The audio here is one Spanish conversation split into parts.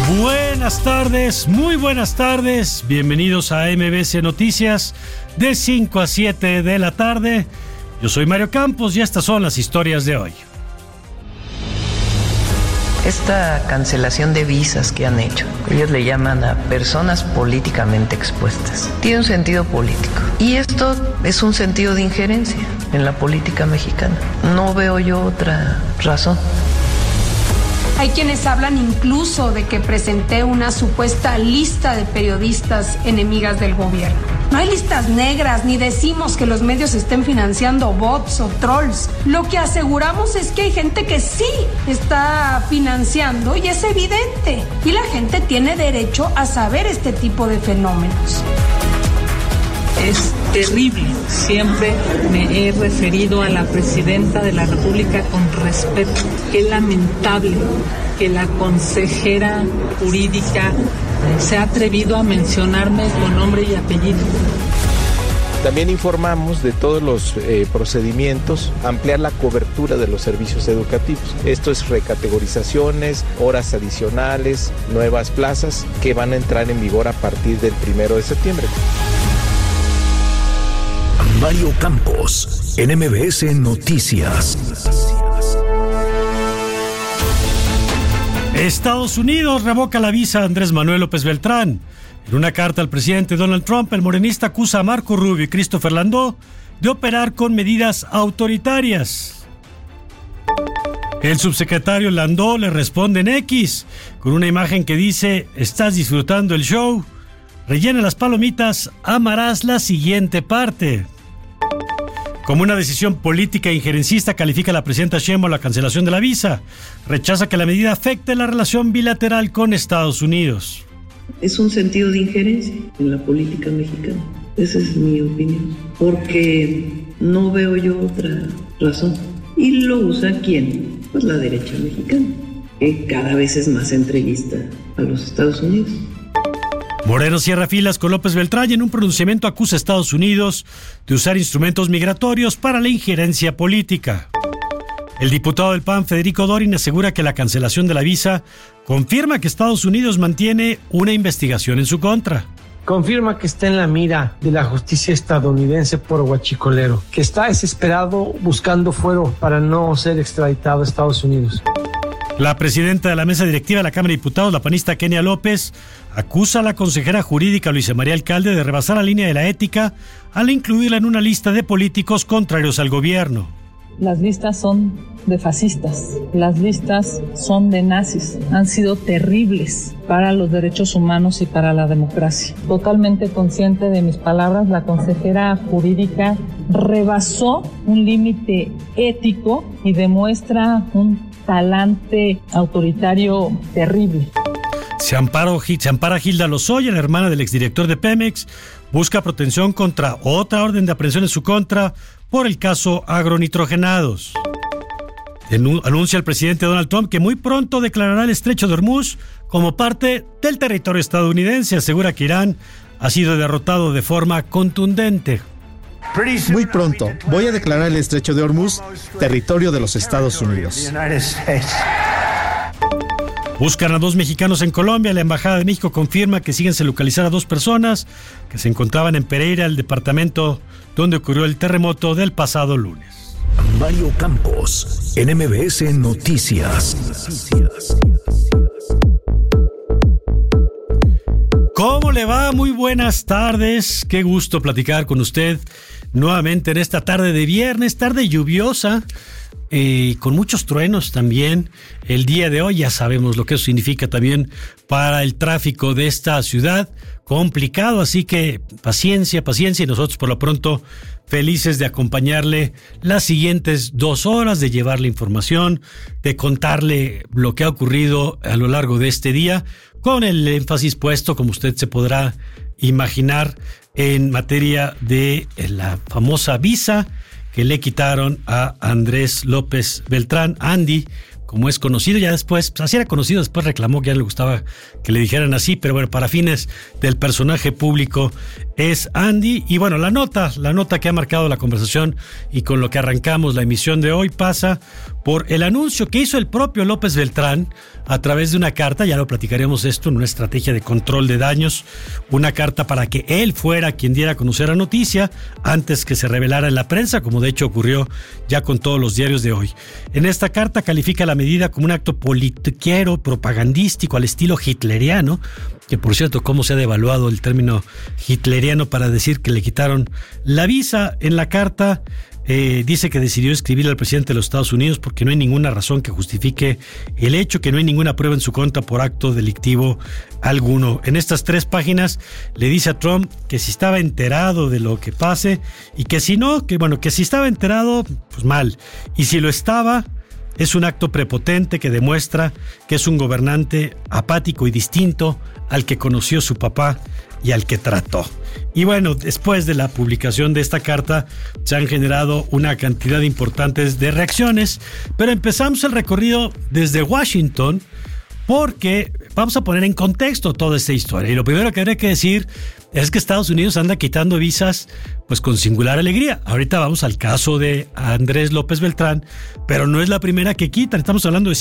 Buenas tardes, muy buenas tardes. Bienvenidos a MBS Noticias de 5 a 7 de la tarde. Yo soy Mario Campos y estas son las historias de hoy. Esta cancelación de visas que han hecho, ellos le llaman a personas políticamente expuestas, tiene un sentido político. Y esto es un sentido de injerencia en la política mexicana. No veo yo otra razón. Hay quienes hablan incluso de que presenté una supuesta lista de periodistas enemigas del gobierno. No hay listas negras, ni decimos que los medios estén financiando bots o trolls. Lo que aseguramos es que hay gente que sí está financiando y es evidente. Y la gente tiene derecho a saber este tipo de fenómenos. Es terrible. Siempre me he referido a la presidenta de la República con respeto. Qué lamentable que la consejera jurídica se ha atrevido a mencionarme con nombre y apellido. También informamos de todos los procedimientos, ampliar la cobertura de los servicios educativos. Esto es recategorizaciones, horas adicionales, nuevas plazas que van a entrar en vigor a partir del 1 de septiembre. Mario Campos, en MBS Noticias. Estados Unidos revoca la visa a Andrés Manuel López Beltrán. En una carta al presidente Donald Trump, el morenista acusa a Marco Rubio y Christopher Landó de operar con medidas autoritarias. El subsecretario Landó le responde en X con una imagen que dice: ¿estás disfrutando el show? Rellena las palomitas, amarás la siguiente parte. Como una decisión política e injerencista, califica a la presidenta Sheinbaum la cancelación de la visa. Rechaza que la medida afecte la relación bilateral con Estados Unidos. Es un sentido de injerencia en la política mexicana. Esa es mi opinión. Porque no veo yo otra razón. ¿Y lo usa quién? Pues la derecha mexicana, que cada vez es más entreguista a los Estados Unidos. Moreno cierra filas con López Beltrán y en un pronunciamiento acusa a Estados Unidos de usar instrumentos migratorios para la injerencia política. El diputado del PAN, Federico Dorin, asegura que la cancelación de la visa confirma que Estados Unidos mantiene una investigación en su contra. Confirma que está en la mira de la justicia estadounidense por huachicolero, que está desesperado buscando fuero para no ser extraditado a Estados Unidos. La presidenta de la mesa directiva de la Cámara de Diputados, la panista Kenia López, acusa a la consejera jurídica Luisa María Alcalde de rebasar la línea de la ética al incluirla en una lista de políticos contrarios al gobierno. Las listas son de fascistas, las listas son de nazis, han sido terribles para los derechos humanos y para la democracia. Totalmente consciente de mis palabras, la consejera jurídica rebasó un límite ético y demuestra un talante autoritario terrible. Se ampara Gilda Lozoya, la hermana del exdirector de Pemex, busca protección contra otra orden de aprehensión en su contra por el caso agronitrogenados. Anuncia el presidente Donald Trump que muy pronto declarará el estrecho de Hormuz como parte del territorio estadounidense. Asegura que Irán ha sido derrotado de forma contundente. Muy pronto voy a declarar el estrecho de Hormuz territorio de los Estados Unidos. Buscan a 2 mexicanos en Colombia. La Embajada de México confirma que siguen sin localizar a 2 personas que se encontraban en Pereira, el departamento donde ocurrió el terremoto del pasado lunes. Mario Campos, en MBS Noticias. ¿Cómo le va? Muy buenas tardes. Qué gusto platicar con usted nuevamente en esta tarde de viernes, tarde lluviosa. Con muchos truenos también el día de hoy. Ya sabemos lo que eso significa también para el tráfico de esta ciudad, complicado, así que paciencia y nosotros por lo pronto felices de acompañarle las siguientes 2 horas, de llevarle información, de contarle lo que ha ocurrido a lo largo de este día, con el énfasis puesto, como usted se podrá imaginar, en materia de la famosa visa que le quitaron a Andrés López Beltrán, Andy, como es conocido. Ya después, pues así era conocido, después reclamó que ya no le gustaba que le dijeran así, pero bueno, para fines del personaje público es Andy. Y bueno, la nota que ha marcado la conversación y con lo que arrancamos la emisión de hoy pasa por el anuncio que hizo el propio López Beltrán a través de una carta, ya lo platicaremos esto, en una estrategia de control de daños, una carta para que él fuera quien diera a conocer la noticia antes que se revelara en la prensa, como de hecho ocurrió ya con todos los diarios de hoy. En esta carta califica la medida como un acto politiquero, propagandístico al estilo hitleriano, que por cierto, cómo se ha devaluado el término hitleriano para decir que le quitaron la visa. En la carta dice que decidió escribir al presidente de los Estados Unidos porque no hay ninguna razón que justifique el hecho, que no hay ninguna prueba en su contra por acto delictivo alguno. En estas 3 páginas le dice a Trump que si estaba enterado de lo que pase y que si no, que si estaba enterado, pues mal. Y si lo estaba, es un acto prepotente que demuestra que es un gobernante apático y distinto al que conoció su papá y al que trató. Y bueno, después de la publicación de esta carta se han generado una cantidad importante de reacciones, pero empezamos el recorrido desde Washington porque vamos a poner en contexto toda esta historia. Y lo primero que habría que decir es que Estados Unidos anda quitando visas pues con singular alegría. Ahorita vamos al caso de Andrés López Beltrán, pero no es la primera que quitan. Estamos hablando de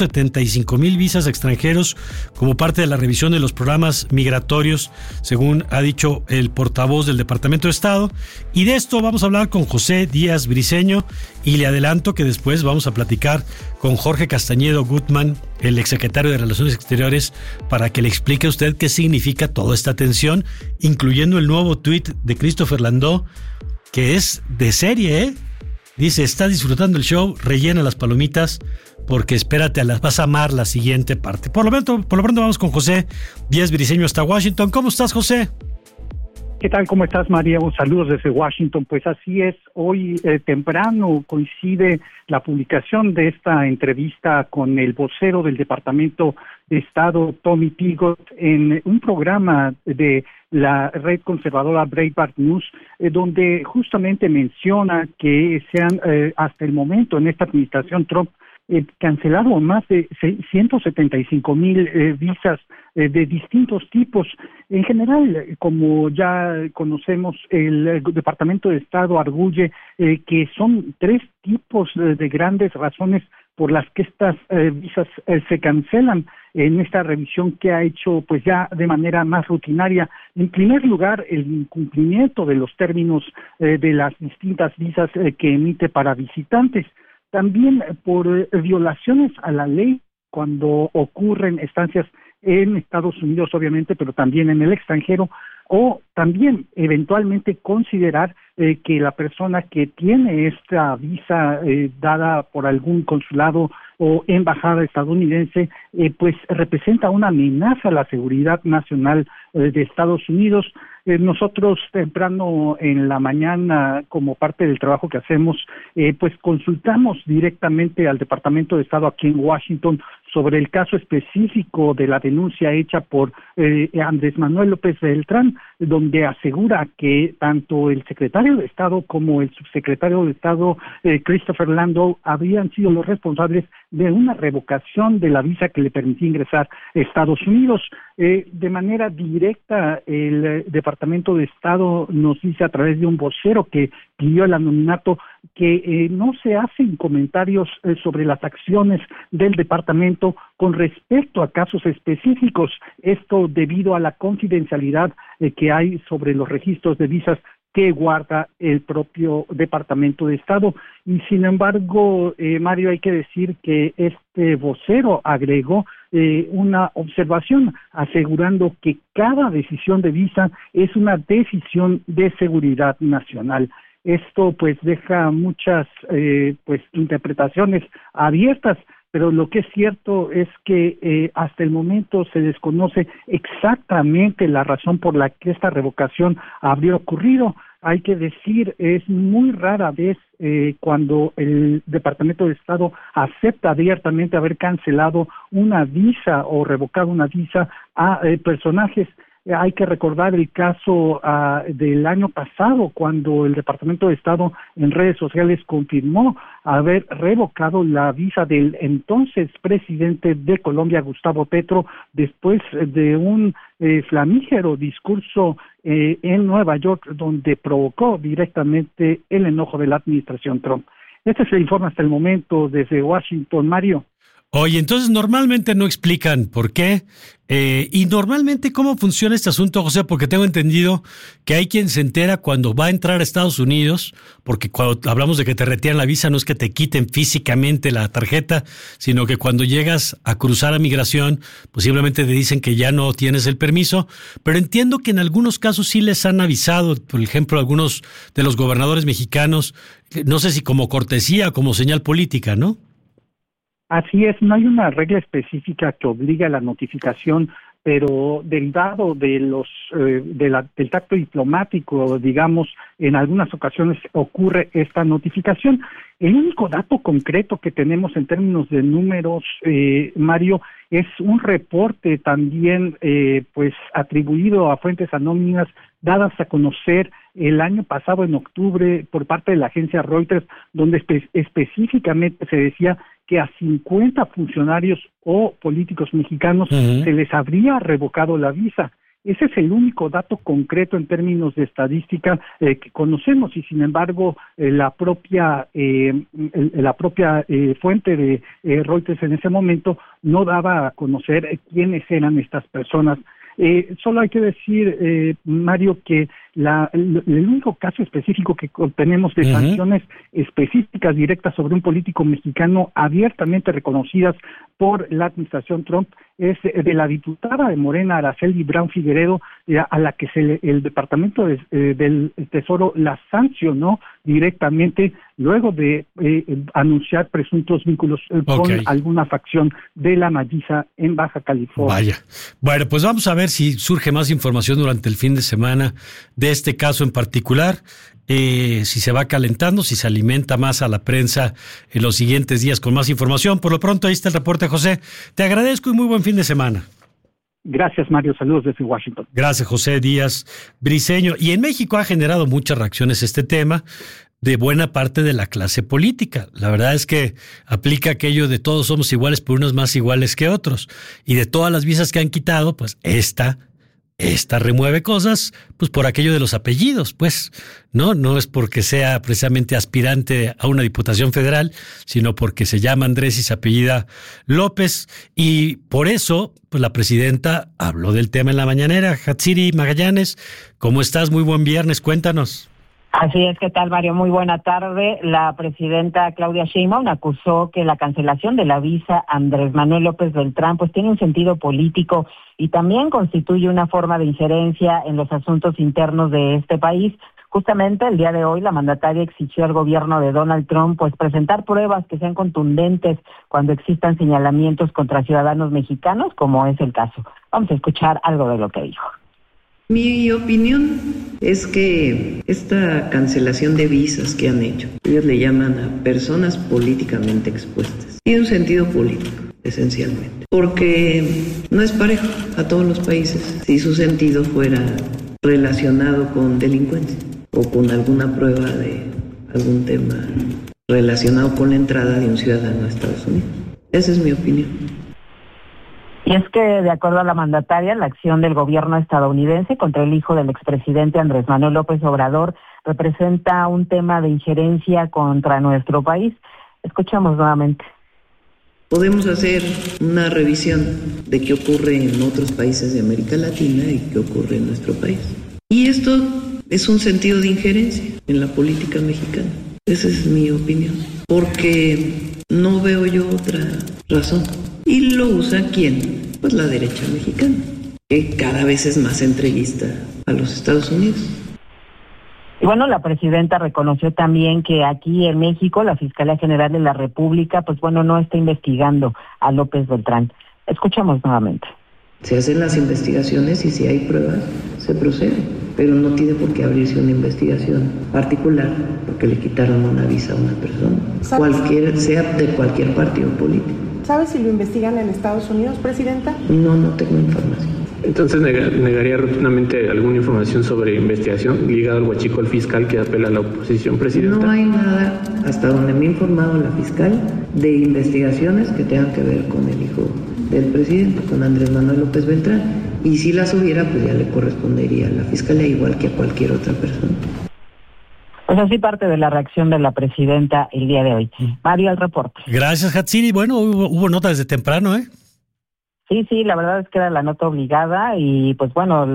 175,000 visas a extranjeros como parte de la revisión de los programas migratorios, según ha dicho el portavoz del Departamento de Estado. Y de esto vamos a hablar con José Díaz Briceño, y le adelanto que después vamos a platicar con Jorge Castañedo Gutman, el exsecretario de Relaciones Exteriores, para que le explique a usted qué significa toda esta tensión, incluyendo el nuevo tuit de Christopher Landau, que es de serie, ¿eh? Dice, está disfrutando el show, rellena las palomitas, porque espérate, vas a amar la siguiente parte. Por lo pronto vamos con José Díaz Briceño hasta Washington. ¿Cómo estás, José? ¿Qué tal? ¿Cómo estás, María? Saludos desde Washington. Pues así es, hoy temprano coincide la publicación de esta entrevista con el vocero del Departamento de Estado, Tommy Pigott, en un programa de la red conservadora Breitbart News, donde justamente menciona que se han, hasta el momento, en esta administración Trump, cancelado más de 175,000 visas de distintos tipos. En general, como ya conocemos, el Departamento de Estado arguye que son 3 tipos de grandes razones por las que estas visas se cancelan en esta revisión que ha hecho pues ya de manera más rutinaria. En primer lugar, el incumplimiento de los términos de las distintas visas que emite para visitantes. También por violaciones a la ley cuando ocurren estancias en Estados Unidos, obviamente, pero también en el extranjero, o también eventualmente considerar que la persona que tiene esta visa dada por algún consulado o embajada estadounidense, pues representa una amenaza a la seguridad nacional de Estados Unidos. Nosotros temprano en la mañana, como parte del trabajo que hacemos, pues consultamos directamente al Departamento de Estado aquí en Washington sobre el caso específico de la denuncia hecha por Andrés Manuel López Beltrán, donde asegura que tanto el secretario de Estado como el subsecretario de Estado, Christopher Landau, habrían sido los responsables de una revocación de la visa que le permitía ingresar a Estados Unidos. De manera directa, el Departamento de Estado nos dice a través de un vocero que pidió el anonimato que no se hacen comentarios sobre las acciones del departamento con respecto a casos específicos, esto debido a la confidencialidad que hay sobre los registros de visas que guarda el propio Departamento de Estado. Y sin embargo, Mario, hay que decir que este vocero agregó una observación asegurando que cada decisión de visa es una decisión de seguridad nacional. Esto pues deja muchas interpretaciones abiertas, pero lo que es cierto es que hasta el momento se desconoce exactamente la razón por la que esta revocación habría ocurrido. Hay que decir, es muy rara vez cuando el Departamento de Estado acepta abiertamente haber cancelado una visa o revocado una visa a personajes. Hay que recordar el caso del año pasado, cuando el Departamento de Estado en redes sociales confirmó haber revocado la visa del entonces presidente de Colombia, Gustavo Petro, después de un flamígero discurso en Nueva York, donde provocó directamente el enojo de la administración Trump. Este es el informe hasta el momento desde Washington, Mario. Oye, entonces normalmente no explican por qué. Y normalmente, ¿cómo funciona este asunto, José? Porque tengo entendido que hay quien se entera cuando va a entrar a Estados Unidos, porque cuando hablamos de que te retiran la visa, no es que te quiten físicamente la tarjeta, sino que cuando llegas a cruzar a migración, pues simplemente te dicen que ya no tienes el permiso. Pero entiendo que en algunos casos sí les han avisado, por ejemplo, algunos de los gobernadores mexicanos, no sé si como cortesía o como señal política, ¿no? Así es, no hay una regla específica que obligue a la notificación, pero derivado de del tacto diplomático, digamos, en algunas ocasiones ocurre esta notificación. El único dato concreto que tenemos en términos de números, Mario, es un reporte también pues atribuido a fuentes anónimas dadas a conocer el año pasado en octubre por parte de la agencia Reuters, donde específicamente se decía que a 50 funcionarios o políticos mexicanos se les habría revocado la visa. Ese es el único dato concreto en términos de estadística que conocemos, y sin embargo la propia fuente de Reuters en ese momento no daba a conocer quiénes eran estas personas. Solo hay que decir, Mario, que el único caso específico que tenemos de sanciones específicas directas sobre un político mexicano abiertamente reconocidas por la administración Trump es de la diputada de Morena, Araceli Brown Figueredo, a la que el Departamento del Tesoro la sancionó directamente luego de anunciar presuntos vínculos con alguna facción de la Malliza en Baja California. Vaya. Bueno, pues vamos a ver si surge más información durante el fin de semana de este caso en particular, si se va calentando, si se alimenta más a la prensa en los siguientes días con más información. Por lo pronto, ahí está el reporte, José. Te agradezco y muy buen fin de semana. Gracias, Mario. Saludos desde Washington. Gracias, José Díaz Briceño. Y en México ha generado muchas reacciones este tema de buena parte de la clase política. La verdad es que aplica aquello de todos somos iguales, pero unos más iguales que otros. Y de todas las visas que han quitado, pues esta remueve cosas, pues por aquello de los apellidos, pues, no es porque sea precisamente aspirante a una diputación federal, sino porque se llama Andrés y se apellida López, y por eso, pues la presidenta habló del tema en la mañanera. Hatsiri Magallanes, ¿cómo estás? Muy buen viernes, cuéntanos. Así es, ¿qué tal, Mario? Muy buena tarde. La presidenta Claudia Sheinbaum acusó que la cancelación de la visa a Andrés Manuel López Beltrán pues tiene un sentido político y también constituye una forma de injerencia en los asuntos internos de este país. Justamente el día de hoy la mandataria exigió al gobierno de Donald Trump pues presentar pruebas que sean contundentes cuando existan señalamientos contra ciudadanos mexicanos, como es el caso. Vamos a escuchar algo de lo que dijo. Mi opinión es que esta cancelación de visas que han hecho, ellos le llaman a personas políticamente expuestas, tiene un sentido político, esencialmente, porque no es parejo a todos los países si su sentido fuera relacionado con delincuencia o con alguna prueba de algún tema relacionado con la entrada de un ciudadano a Estados Unidos. Esa es mi opinión. Y es que, de acuerdo a la mandataria, la acción del gobierno estadounidense contra el hijo del expresidente Andrés Manuel López Obrador representa un tema de injerencia contra nuestro país. Escuchamos nuevamente. Podemos hacer una revisión de qué ocurre en otros países de América Latina y qué ocurre en nuestro país. Y esto es un sentido de injerencia en la política mexicana. Esa es mi opinión. Porque no veo yo otra razón. ¿Y lo usa quién? Pues la derecha mexicana, que cada vez es más entreguista a los Estados Unidos. Y bueno, la presidenta reconoció también que aquí en México la Fiscalía General de la República, pues bueno, no está investigando a López Beltrán. Escuchamos nuevamente. Se hacen las investigaciones y si hay pruebas, se procede, pero no tiene por qué abrirse una investigación particular porque le quitaron una visa a una persona, sea de cualquier partido político. ¿Sabe si lo investigan en Estados Unidos, presidenta? No tengo información. Entonces negaría rotundamente alguna información sobre investigación ligada al huachicol fiscal que apela a la oposición, presidenta. No hay nada, hasta donde me ha informado la fiscal, de investigaciones que tengan que ver con el hijo del presidente, con Andrés Manuel López Beltrán. Y si las hubiera, pues ya le correspondería a la fiscalía igual que a cualquier otra persona. Pues así parte de la reacción de la presidenta el día de hoy. Mario, al reporte. Gracias, Hatsiri. Bueno, hubo nota desde temprano, ¿eh? Sí, la verdad es que era la nota obligada y pues bueno,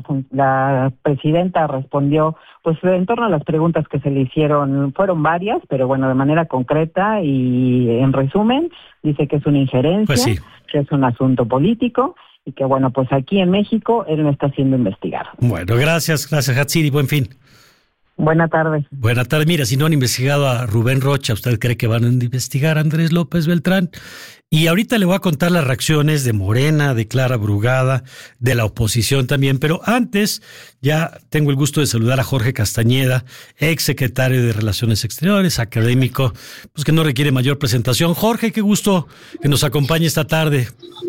la presidenta respondió pues en torno a las preguntas que se le hicieron, fueron varias, pero bueno, de manera concreta y en resumen, dice que es una injerencia, pues sí, que es un asunto político y que bueno, pues aquí en México él no está siendo investigado. Bueno, gracias Hatsiri, buen fin. Buena tarde. Buena tarde. Mira, si no han investigado a Rubén Rocha, ¿usted cree que van a investigar a Andrés López Beltrán? Y ahorita le voy a contar las reacciones de Morena, de Clara Brugada, de la oposición también. Pero antes, ya tengo el gusto de saludar a Jorge Castañeda, ex secretario de Relaciones Exteriores, académico, pues que no requiere mayor presentación. Jorge, qué gusto que nos acompañe esta tarde.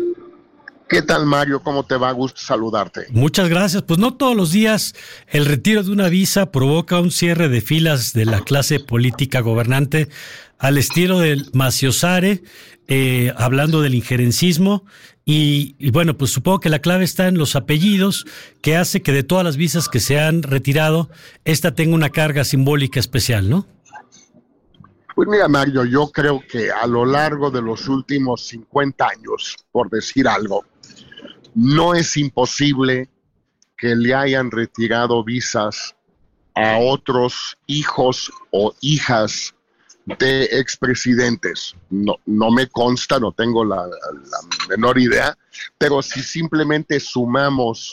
¿Qué tal, Mario? ¿Cómo te va? Gusto saludarte. Muchas gracias. Pues no todos los días el retiro de una visa provoca un cierre de filas de la clase política gobernante al estilo del maciosare, hablando del injerencismo. Y bueno, pues supongo que la clave está en los apellidos, que hace que de todas las visas que se han retirado, esta tenga una carga simbólica especial, ¿no? Pues mira, Mario, yo creo que a lo largo de los últimos 50 años, por decir algo, no es imposible que le hayan retirado visas a otros hijos o hijas de expresidentes. No me consta, no tengo la menor idea, pero si simplemente sumamos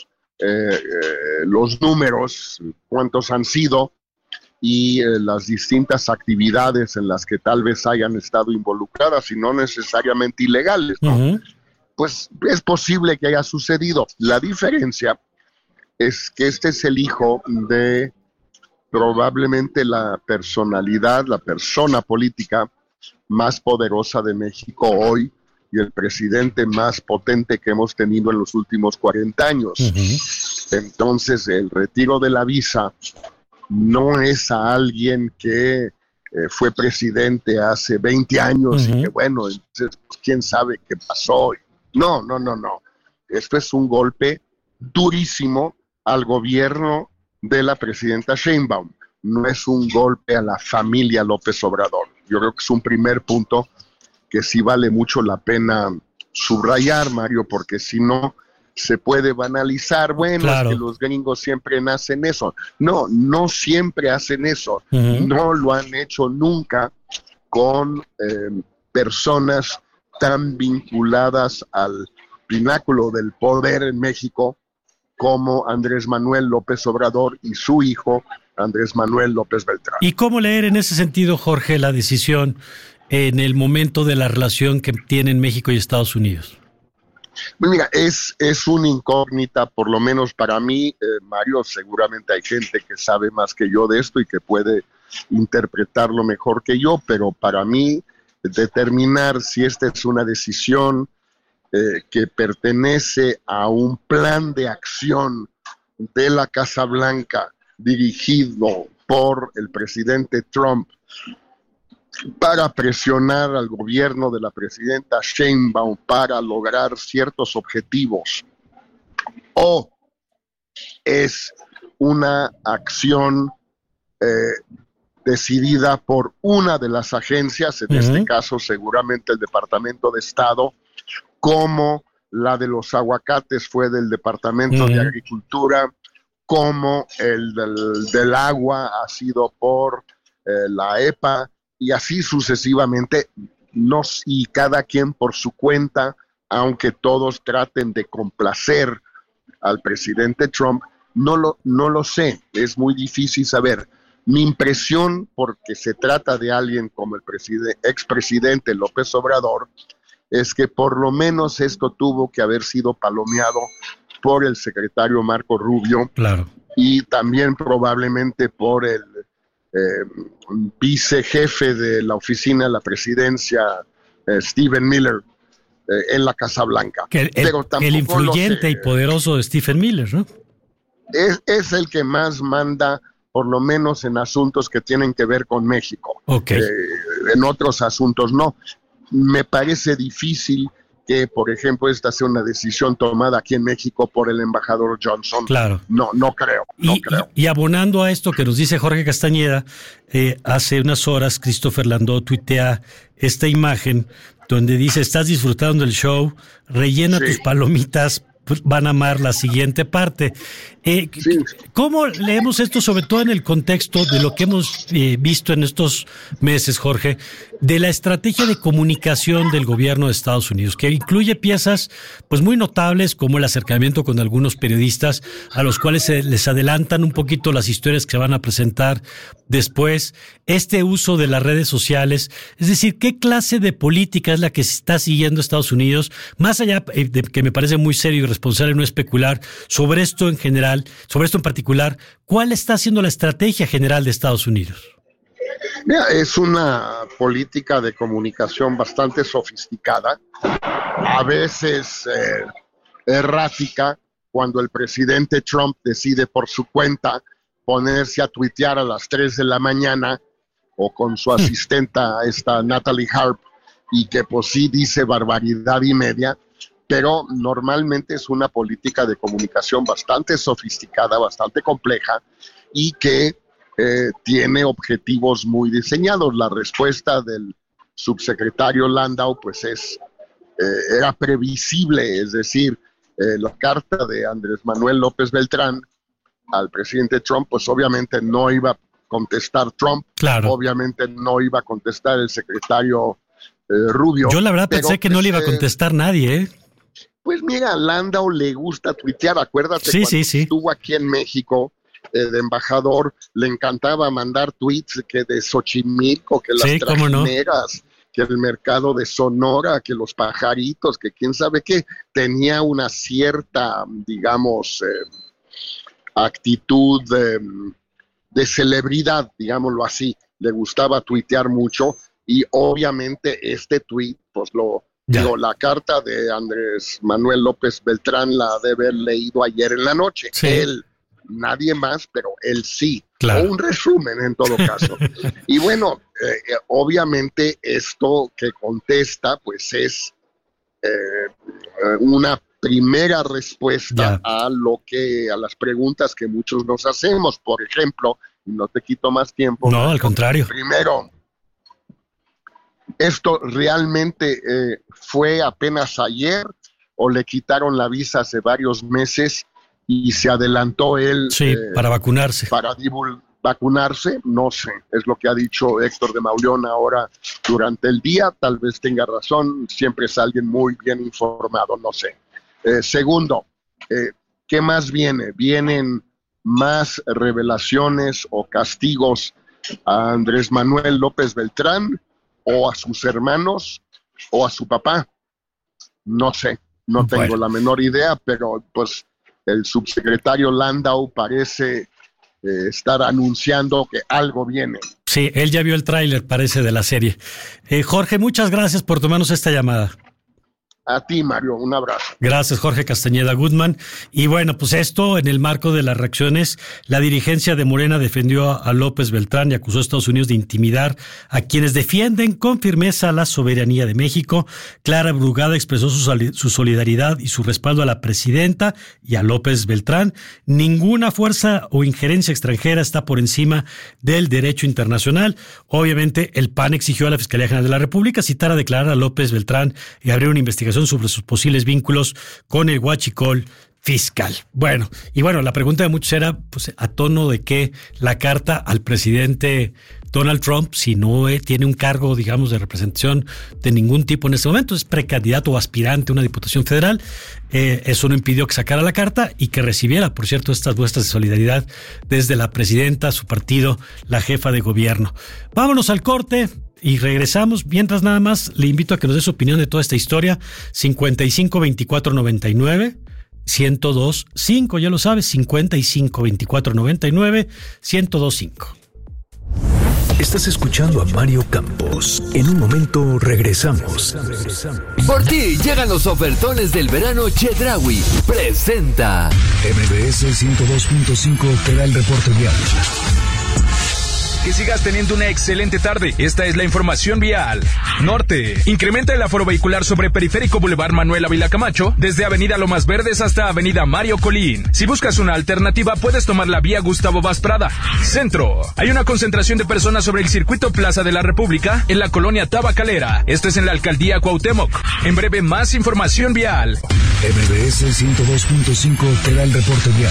los números, cuántos han sido, y las distintas actividades en las que tal vez hayan estado involucradas y no necesariamente ilegales, ¿no? Uh-huh. Pues es posible que haya sucedido. La diferencia es que este es el hijo de probablemente la personalidad, la persona política más poderosa de México hoy y el presidente más potente que hemos tenido en los últimos 40 años. Uh-huh. Entonces, el retiro de la visa no es a alguien que fue presidente hace 20 años uh-huh. y que bueno, entonces quién sabe qué pasó. No. Esto es un golpe durísimo al gobierno de la presidenta Sheinbaum. No es un golpe a la familia López Obrador. Yo creo que es un primer punto que sí vale mucho la pena subrayar, Mario, porque si no se puede banalizar, bueno, claro, es que los gringos siempre hacen eso. No siempre hacen eso. Uh-huh. No lo han hecho nunca con personas tan vinculadas al pináculo del poder en México como Andrés Manuel López Obrador y su hijo, Andrés Manuel López Beltrán. ¿Y cómo leer en ese sentido, Jorge, la decisión en el momento de la relación que tienen México y Estados Unidos? Pues mira, es una incógnita, por lo menos para mí, Mario. Seguramente hay gente que sabe más que yo de esto y que puede interpretarlo mejor que yo, pero para mí determinar si esta es una decisión que pertenece a un plan de acción de la Casa Blanca dirigido por el presidente Trump para presionar al gobierno de la presidenta Sheinbaum para lograr ciertos objetivos, o es una acción decidida por una de las agencias, en uh-huh. este caso seguramente el Departamento de Estado, como la de los aguacates fue del Departamento uh-huh. de Agricultura, como el del agua ha sido por la EPA, y así sucesivamente, y cada quien por su cuenta, aunque todos traten de complacer al presidente Trump, no lo sé, es muy difícil saber. Mi impresión, porque se trata de alguien como el expresidente López Obrador, es que por lo menos esto tuvo que haber sido palomeado por el secretario Marco Rubio, claro, y también probablemente por el vicejefe de la oficina de la presidencia, Stephen Miller, en la Casa Blanca. El influyente y poderoso de Stephen Miller, ¿no? Es el que más manda, por lo menos en asuntos que tienen que ver con México. Okay. En otros asuntos no. Me parece difícil que, por ejemplo, esta sea una decisión tomada aquí en México por el embajador Johnson. Claro. No creo. Y abonando a esto que nos dice Jorge Castañeda, hace unas horas Christopher Landau tuitea esta imagen donde dice: estás disfrutando del show, rellena tus palomitas, pues van a amar la siguiente parte. ¿Cómo leemos esto, sobre todo en el contexto de lo que hemos visto en estos meses, Jorge, de la estrategia de comunicación del gobierno de Estados Unidos, que incluye piezas pues muy notables como el acercamiento con algunos periodistas a los cuales se les adelantan un poquito las historias que se van a presentar después, este uso de las redes sociales? Es decir, ¿qué clase de política es la que se está siguiendo Estados Unidos? Más allá de que me parece muy serio y responsable no especular sobre esto en general, sobre esto en particular, ¿cuál está siendo la estrategia general de Estados Unidos? Mira, es una política de comunicación bastante sofisticada, a veces errática, cuando el presidente Trump decide por su cuenta ponerse a tuitear a las 3 de la mañana, o con su asistenta, esta Natalie Harp, y que pues sí dice barbaridad y media, pero normalmente es una política de comunicación bastante sofisticada, bastante compleja, y que tiene objetivos muy diseñados. La respuesta del subsecretario Landau pues era previsible, es decir, la carta de Andrés Manuel López Beltrán al presidente Trump, pues obviamente no iba a contestar Trump, claro. Obviamente no iba a contestar el secretario Rubio. Yo la verdad pensé que no le iba a contestar nadie, ¿eh? Pues mira, a Landau le gusta tuitear, acuérdate cuando estuvo aquí en México de embajador, le encantaba mandar tweets que de Xochimilco, que las trajineras, que el mercado de Sonora, que los pajaritos, que quién sabe qué, tenía una cierta, digamos, actitud de celebridad, digámoslo así, le gustaba tuitear mucho, y obviamente este tweet, pues la carta de Andrés Manuel López Beltrán la debe haber leído ayer en la noche. Sí. Él, nadie más, pero él sí. Claro. O un resumen en todo caso. Y bueno, obviamente esto que contesta, pues es una primera respuesta a las preguntas que muchos nos hacemos. Por ejemplo, no te quito más tiempo. No, al contrario. Primero, ¿esto realmente fue apenas ayer o le quitaron la visa hace varios meses y se adelantó él para vacunarse? Para vacunarse, no sé, es lo que ha dicho Héctor de Mauleón ahora durante el día, tal vez tenga razón, siempre es alguien muy bien informado, no sé. Segundo, ¿qué más viene? ¿Vienen más revelaciones o castigos a Andrés Manuel López Beltrán, o a sus hermanos, o a su papá? No sé, no tengo la menor idea, pero pues el subsecretario Landau parece estar anunciando que algo viene. Sí, él ya vio el tráiler, parece, de la serie. Jorge, muchas gracias por tomarnos esta llamada. A ti, Mario, un abrazo. Gracias, Jorge Castañeda Goodman. Y bueno, pues esto en el marco de las reacciones, la dirigencia de Morena defendió a López Beltrán y acusó a Estados Unidos de intimidar a quienes defienden con firmeza la soberanía de México. Clara Brugada expresó su solidaridad y su respaldo a la presidenta y a López Beltrán. Ninguna fuerza o injerencia extranjera está por encima del derecho internacional. Obviamente, el PAN exigió a la Fiscalía General de la República citar a declarar a López Beltrán y abrir una investigación sobre sus posibles vínculos con el huachicol fiscal. Bueno, la pregunta de muchos era, pues, a tono de que la carta al presidente Donald Trump, si no tiene un cargo, digamos, de representación de ningún tipo en este momento, es precandidato o aspirante a una diputación federal, eso no impidió que sacara la carta y que recibiera, por cierto, estas muestras de solidaridad desde la presidenta, su partido, la jefa de gobierno. Vámonos al corte y regresamos. Mientras, nada más le invito a que nos dé su opinión de toda esta historia. 55 24 99 102 5, ya lo sabes, 55 24 99 102 5. Estás escuchando a Mario Campos. En un momento regresamos. Por ti llegan los ofertones del verano. Chedraui presenta. MBS 102.5 te da el reporte vial. Que sigas teniendo una excelente tarde. Esta es la información vial. Norte. Incrementa el aforo vehicular sobre Periférico Boulevard Manuel Ávila Camacho, desde Avenida Lomas Verdes hasta Avenida Mario Colín. Si buscas una alternativa, puedes tomar la vía Gustavo Vaz Prada. Centro. Hay una concentración de personas sobre el circuito Plaza de la República, en la colonia Tabacalera. Esto es en la alcaldía Cuauhtémoc. En breve, más información vial. MBS 102.5 te da el reporte vial.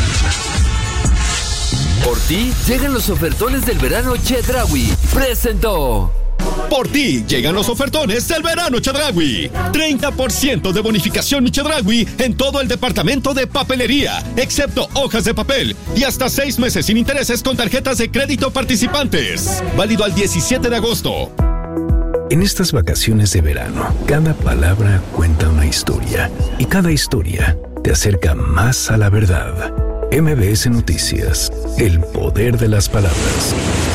Por ti llegan los ofertones del verano. Chedraui presentó. Por ti llegan los ofertones del verano Chedraui. 30% de bonificación Mi Chedraui en todo el departamento de papelería, excepto hojas de papel, y hasta 6 meses sin intereses con tarjetas de crédito participantes. Válido al 17 de agosto. En estas vacaciones de verano, cada palabra cuenta una historia, y cada historia te acerca más a la verdad. MBS Noticias, el poder de las palabras.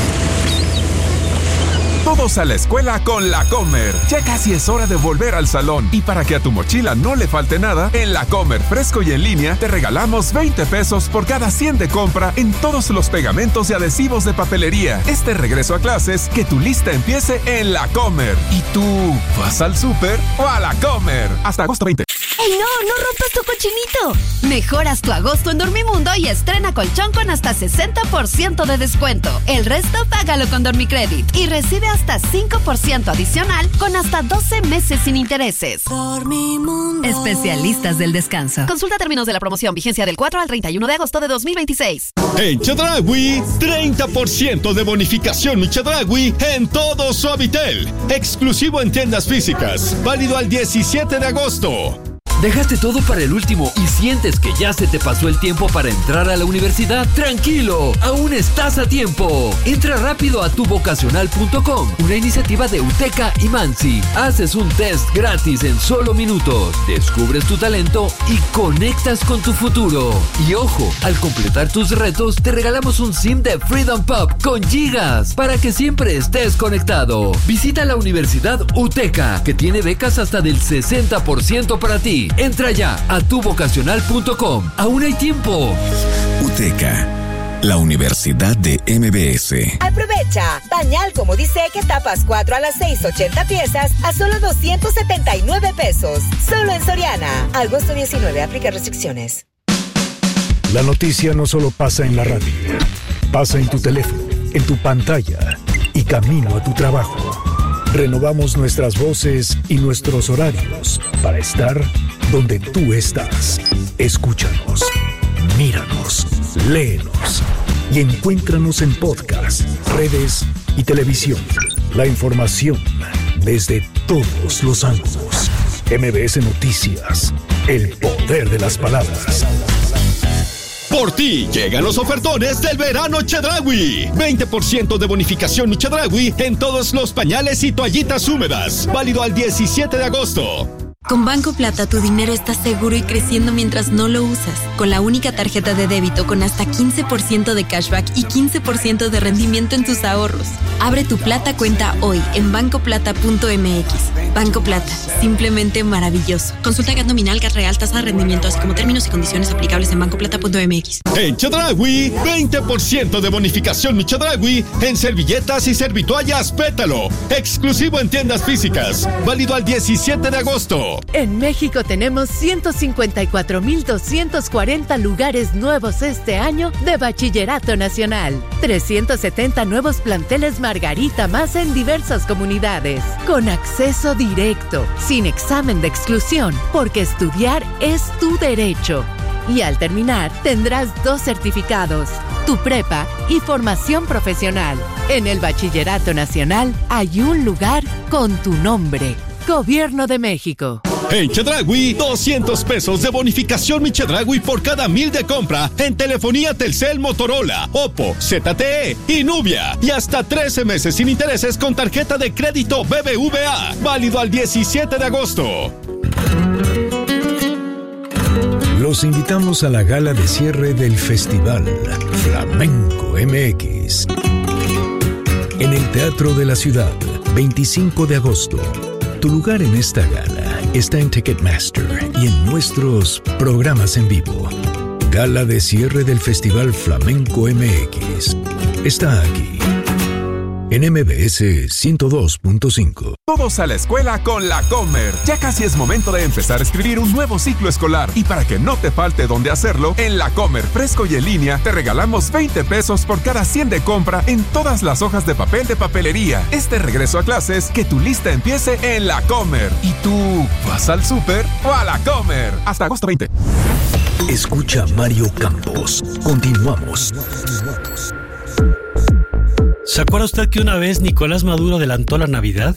Todos a la escuela con La Comer. Ya casi es hora de volver al salón. Y para que a tu mochila no le falte nada, en La Comer fresco y en línea te regalamos 20 pesos por cada 100 de compra en todos los pegamentos y adhesivos de papelería. Este regreso a clases, que tu lista empiece en La Comer. ¿Y tú vas al súper o a La Comer? Hasta agosto 20. ¡Ey, no rompas tu cochinito! Mejoras tu agosto en Dormimundo y estrena colchón con hasta 60% de descuento. El resto págalo con Dormicredit y recibe hasta 5% adicional con hasta 12 meses sin intereses. Dormimundo. Especialistas del descanso. Consulta términos de la promoción, vigencia del 4 al 31 de agosto de 2026. En Chedraui, 30% de bonificación Mi Chedraui en todo Suavitel. Exclusivo en tiendas físicas. Válido al 17 de agosto. ¿Dejaste todo para el último y sientes que ya se te pasó el tiempo para entrar a la universidad? ¡Tranquilo! ¡Aún estás a tiempo! Entra rápido a tuvocacional.com, una iniciativa de UTECA y Mansi. Haces un test gratis en solo minutos, descubres tu talento y conectas con tu futuro. Y ojo, al completar tus retos te regalamos un SIM de Freedom Pop con gigas para que siempre estés conectado. Visita la Universidad UTECA, que tiene becas hasta del 60% para ti. Entra ya a tuvocacional.com. Aún hay tiempo. UTECA, la Universidad de MBS. Aprovecha. Pañal como dice que tapas 4 a las 6, 80 piezas a solo 279 pesos. Solo en Soriana. Agosto 19. Aplica restricciones. La noticia no solo pasa en la radio. Pasa en tu teléfono, en tu pantalla y camino a tu trabajo. Renovamos nuestras voces y nuestros horarios para estar donde tú estás. Escúchanos, míranos, léenos y encuéntranos en podcast, redes y televisión. La información desde todos los ángulos. MBS Noticias, el poder de las palabras. Por ti llegan los ofertones del verano Chedraui. 20% de bonificación Mi Chedraui en todos los pañales y toallitas húmedas. Válido al 17 de agosto. Con Banco Plata tu dinero está seguro y creciendo mientras no lo usas. Con la única tarjeta de débito con hasta 15% de cashback y 15% de rendimiento en tus ahorros. Abre tu Plata cuenta hoy en bancoplata.mx. Banco Plata, simplemente maravilloso. Consulta GAT nominal, GAT real, tasa de rendimiento, así como términos y condiciones aplicables en bancoplata.mx. En Chedraui, 20% de bonificación Mi Chedraui en servilletas y servitoallas Pétalo. Exclusivo en tiendas físicas. Válido al 17 de agosto. En México tenemos 154,240 lugares nuevos este año de Bachillerato Nacional. 370 nuevos planteles Margarita más en diversas comunidades. Con acceso directo, sin examen de exclusión, porque estudiar es tu derecho. Y al terminar, tendrás 2 certificados, tu prepa y formación profesional. En el Bachillerato Nacional hay un lugar con tu nombre. Gobierno de México. En Chedraui, 200 pesos de bonificación Mi Chedraui por cada 1,000 de compra en telefonía Telcel, Motorola, Oppo, ZTE y Nubia. Y hasta 13 meses sin intereses con tarjeta de crédito BBVA. Válido al 17 de agosto. Los invitamos a la gala de cierre del Festival Flamenco MX. En el Teatro de la Ciudad, 25 de agosto. Tu lugar en esta gala está en Ticketmaster y en nuestros programas en vivo. Gala de cierre del Festival Flamenco MX. Está aquí, en MBS 102.5. Todos a la escuela con La Comer. Ya casi es momento de empezar a escribir un nuevo ciclo escolar. Y para que no te falte dónde hacerlo, en La Comer fresco y en línea te regalamos 20 pesos por cada 100 de compra en todas las hojas de papel de papelería. Este regreso a clases, que tu lista empiece en La Comer. ¿Y tú vas al súper o a La Comer? Hasta agosto 20. Escucha Mario Campos. Continuamos. ¿Se acuerda usted que una vez Nicolás Maduro adelantó la Navidad?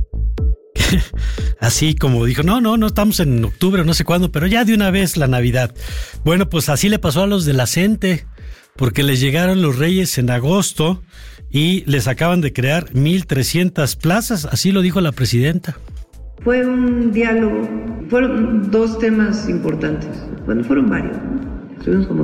Así como dijo, no estamos en octubre, no sé cuándo, pero ya de una vez la Navidad. Bueno, pues así le pasó a los de la CENTE, porque les llegaron los Reyes en agosto y les acaban de crear 1,300 plazas, así lo dijo la presidenta. Fue un diálogo, fueron dos temas importantes, bueno, fueron varios, ¿no? Estuvimos como